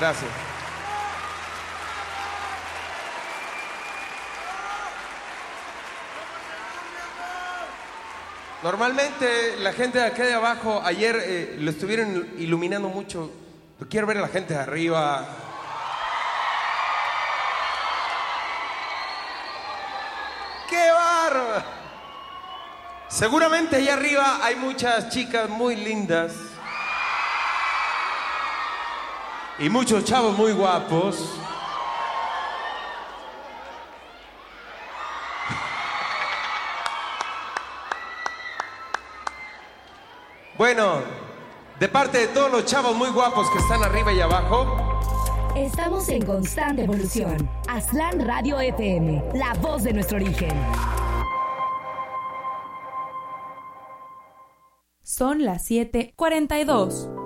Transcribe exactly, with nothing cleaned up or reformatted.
Gracias. Normalmente la gente de acá de abajo, ayer eh, lo estuvieron iluminando mucho. Yo quiero ver a la gente de arriba. ¡Qué bárbaro! Seguramente allá arriba hay muchas chicas muy lindas. Y muchos chavos muy guapos. Bueno, de parte de todos los chavos muy guapos que están arriba y abajo, estamos en constante evolución. Aztlán Radio F M, la voz de nuestro origen. Son las siete cuarenta y dos.